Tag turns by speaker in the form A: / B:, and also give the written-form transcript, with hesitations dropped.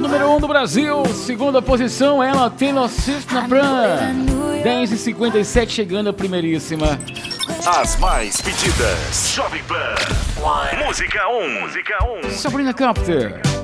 A: número 1 do Brasil. Segunda posição, ela, Taylor Swift na Pran. 10h57, chegando a primeiríssima.
B: As mais pedidas. Jovem Pan. Música 1.
A: Sabrina Carpenter.